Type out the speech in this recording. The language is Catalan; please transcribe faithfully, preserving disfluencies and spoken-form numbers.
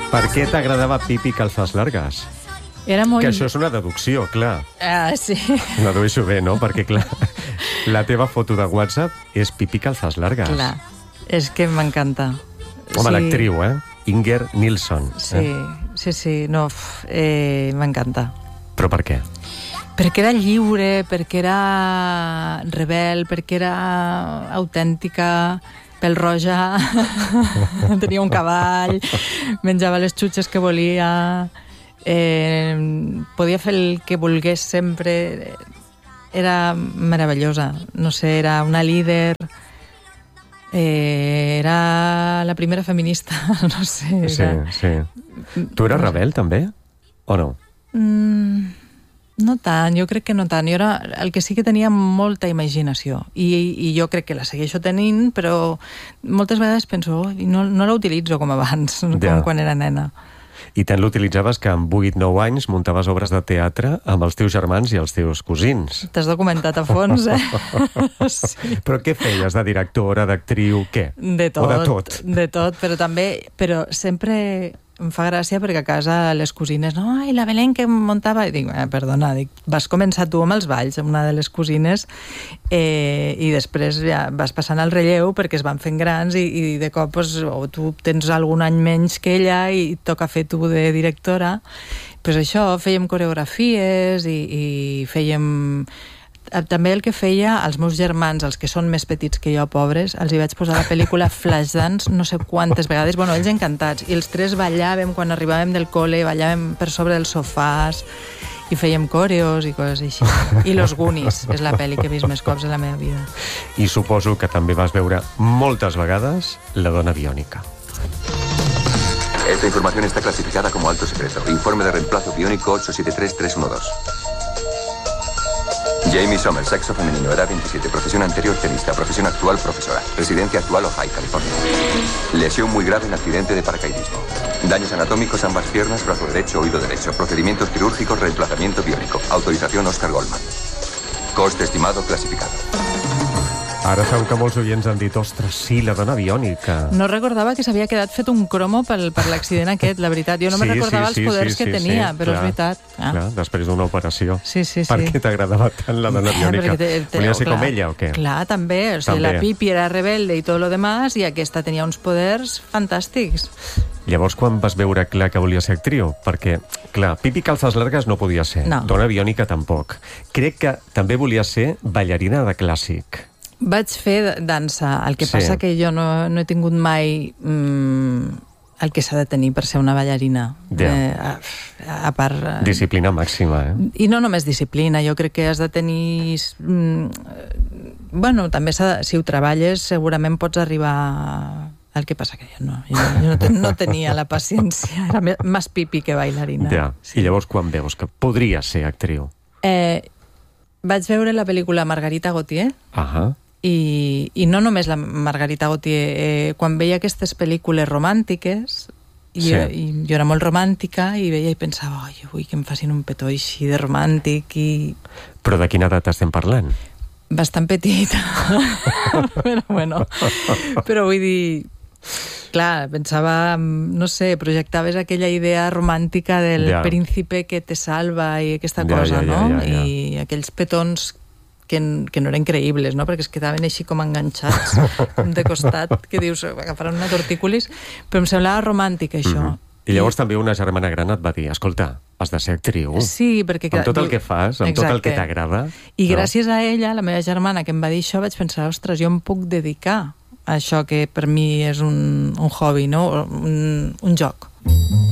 Per què t'agradava Pipi Calzas Largas? Era molt... Que això és una deducció, clar. Ah, sí. La dedueixo bé, no? Perquè, clar, la teva foto de WhatsApp és Pipi Calzas Largas. Clar, és que m'encanta. Home, sí. l'actriu, eh? Inger Nilsson. Sí, eh? sí, sí, no, eh, m'encanta. Però per què? Perquè era lliure, perquè era rebel, perquè era autèntica, pèl-roja, tenia un cavall, menjava les xutxes que volia, eh, podia fer el que volgués sempre, era meravellosa, no sé, era una líder, eh, era la primera feminista, no sé. Era... Sí, sí. Tu eres rebel, també? O no? Mm, no tant, jo crec que no tant. Jo era el que sí que tenia molta imaginació i, i jo crec que la segueixo tenint, però moltes vegades penso, oh, no, no la utilitzo com abans, ja. Com quan era nena. I tant l'utilitzaves que amb vuit nou anys muntaves obres de teatre amb els teus germans i els teus cosins. T'has documentat a fons, eh? Sí. Però què feies? De directora, d'actriu, què? De tot. O de tot? De tot, però també... Però sempre... Em fa gràcia perquè a casa les cosines, no, ai, la Belén que muntava... I dic, eh, perdona, dic, vas començar tu amb els balls, amb una de les cosines, eh, i després ja vas passant el relleu perquè es van fent grans i, i de cop pues, o tu tens algun any menys que ella i et toca fer tu de directora. Pues això, fèiem coreografies i, i fèiem... També el que feia als meus germans, els que són més petits que jo, pobres, els hi vaig posar la pel·lícula Flashdance no sé quantes vegades, bueno, ells encantats, i els tres ballàvem quan arribàvem del col·le, ballàvem per sobre dels sofàs i fèiem coreos i coses així. I Los Goonies és la pel·li que he vist més cops en la meva vida. I suposo que també vas veure moltes vegades La dona biònica. Esta información está clasificada como alto secreto. Informe de reemplazo biónico ocho siete tres tres uno dos. Jamie Sommer, sexo femenino, edad veintisiete, profesión anterior tenista, profesión actual profesora, residencia actual Ojai, California. Lesión muy grave en accidente de paracaidismo. Daños anatómicos ambas piernas, brazo derecho, oído derecho. Procedimientos quirúrgicos, reemplazamiento biónico. Autorización Oscar Goldman. Coste estimado clasificado. Ara segur que molts oients han dit, ostres, sí, la dona biònica. No recordava que s'havia quedat fet un cromo per, per l'accident aquest, la veritat. Jo no sí, me recordava sí, sí, els poders sí, sí, que tenia, sí, però clar, és veritat. Ah. Clar, després d'una operació. Sí, sí, sí. Per què t'agradava tant la dona biònica? Te, te, Volia ser clar, com ella o què? Clar, també. O sigui, també. La Pipi era rebelde i tot lo demás, i aquesta tenia uns poders fantàstics. Llavors, quan vas veure clar que volia ser actriu? Perquè, clar, Pipi Calzas Largas no podia ser. No. Dona biònica tampoc. Crec que també volia ser ballarina de clàssic. Vaig fer dansa, el que sí. passa que jo no, no he tingut mai mm, el que s'ha de tenir per ser una ballarina. Yeah. Eh, a, a part... Disciplina màxima, eh? I no només disciplina, jo crec que has de tenir... Mm, bueno, també s'ha de, si ho treballes segurament pots arribar... El que passa que jo no, jo, jo no, ten, no tenia la paciència, era més pipi que bailarina. Yeah. Sí. I llavors quan veus que podria ser actriu? Eh, vaig veure la pel·lícula Margarita Gautier, ahà. I, i no només la Margarita Gautier, eh, quan veia aquestes pel·lícules romàntiques, i, sí. jo, i jo era molt romàntica, i veia i pensava, oi, vull que em facin un petó així de romàntic, i... Però de quina edat estem parlant? Bastant petita. Però bueno, però vull dir... Clar, pensava, no sé, projectaves aquella idea romàntica del ja. príncipe que te salva i aquesta ja, cosa, ja, ja, no? Ja, ja, ja. I aquells petons que, que no eren creïbles, no? Perquè es quedaven així com enganxats de costat, que dius, agafaran una tortícolis, però em semblava romàntic, això. Mm-hmm. I llavors I... també una germana gran et va dir, escolta, has de ser actriu. Sí, perquè... Amb tot el que fas, amb Exacte. tot el que t'agrada. I gràcies no? a ella, la meva germana, que em va dir això, vaig pensar, ostres, jo em puc dedicar a això que per mi és un, un hobby, no? Un, un joc.